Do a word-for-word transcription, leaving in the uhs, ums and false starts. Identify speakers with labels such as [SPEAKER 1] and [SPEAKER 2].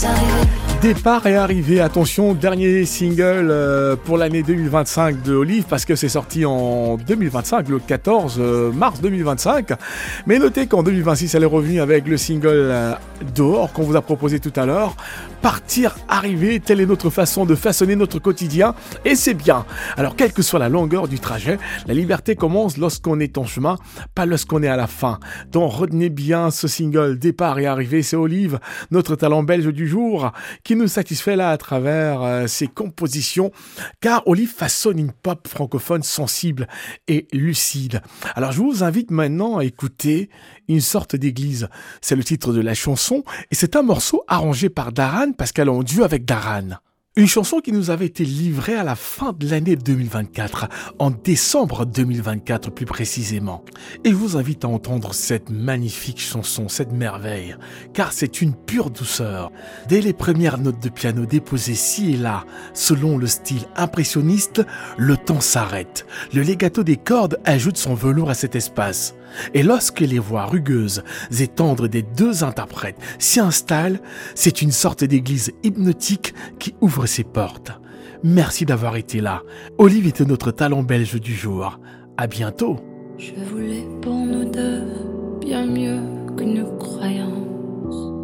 [SPEAKER 1] Départ et arrivée, attention, dernier single euh, pour l'année deux mille vingt-cinq de Olive parce que c'est sorti en deux mille vingt-cinq, le quatorze mars deux mille vingt-cinq. Mais notez qu'en deux mille vingt-six, elle est revenue avec le single euh, Dehors qu'on vous a proposé tout à l'heure. Partir, arriver, telle est notre façon de façonner notre quotidien et c'est bien. Alors, quelle que soit la longueur du trajet, la liberté commence lorsqu'on est en chemin, pas lorsqu'on est à la fin. Donc, retenez bien ce single Départ et arrivée, c'est Olive, notre talent belge du jour, qui nous satisfait là à travers euh, ses compositions, car Olive façonne une pop francophone sensible et lucide. Alors je vous invite maintenant à écouter Une sorte d'église. C'est le titre de la chanson et c'est un morceau arrangé par Daran, Pascal en duo avec Daran. Une chanson qui nous avait été livrée à la fin de l'année deux mille vingt-quatre, en décembre deux mille vingt-quatre plus précisément. Et je vous invite à entendre cette magnifique chanson, cette merveille, car c'est une pure douceur. Dès les premières notes de piano déposées ci et là, selon le style impressionniste, le temps s'arrête. Le legato des cordes ajoute son velours à cet espace. Et lorsque les voix rugueuses et tendres des deux interprètes s'y installent, c'est une sorte d'église hypnotique qui ouvre ses portes. Merci d'avoir été là. Olive était notre talent belge du jour. À bientôt.
[SPEAKER 2] Je voulais pour nous deux bien mieux que nous croyons.